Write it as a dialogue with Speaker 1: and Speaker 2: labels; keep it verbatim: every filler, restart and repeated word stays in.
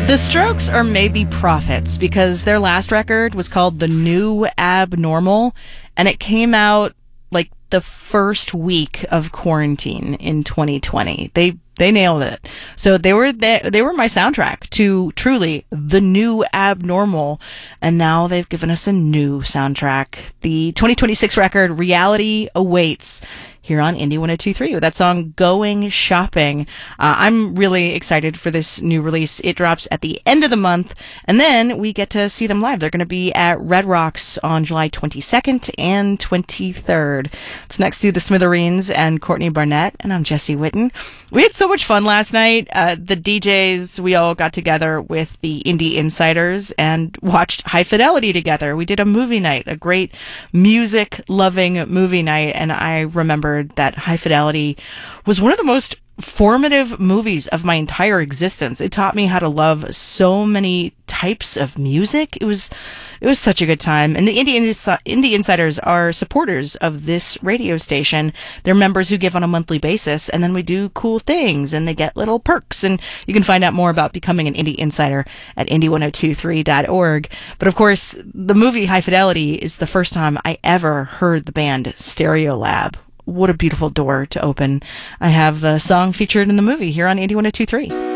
Speaker 1: The Strokes are maybe prophets because their last record was called The New Abnormal, and it came out like the first week of quarantine in twenty twenty. They they nailed it. So they were they, they were my soundtrack to truly The New Abnormal, and now they've given us a new soundtrack. The twenty twenty-six record Reality Awaits, here on Indie one oh two point three with that song Going Shopping. Uh, I'm really excited for this new release. It drops at the end of the month, and then we get to see them live. They're going to be at Red Rocks on July twenty-second and twenty-third. It's next to the Smithereens and Courtney Barnett, and I'm Jesse Witten. We had so much fun last night. Uh, the D Js, we all got together with the Indie Insiders and watched High Fidelity together. We did a movie night, a great music-loving movie night, and I remember that High Fidelity was one of the most formative movies of my entire existence. It taught me how to love so many types of music. It was it was such a good time. And the Indie, Indie Insiders are supporters of this radio station. They're members who give on a monthly basis, and then we do cool things, and they get little perks. And you can find out more about becoming an Indie Insider at indie one oh two three dot org. But of course, the movie High Fidelity is the first time I ever heard the band Stereolab. What a beautiful door to open. I have the song featured in the movie here on Indie one oh two point three.